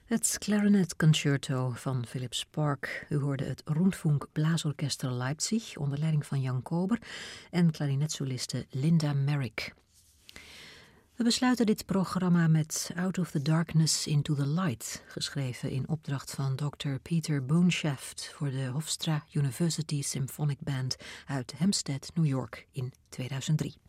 Het Clarinet Concerto van Philip Spark. U hoorde het Rundfunk Blaasorchester Leipzig onder leiding van Jan Kober en klarinetsoliste Linda Merrick. We besluiten dit programma met Out of the Darkness into the Light, geschreven in opdracht van Dr. Peter Boonshaft voor de Hofstra University Symphonic Band uit Hempstead, New York in 2003.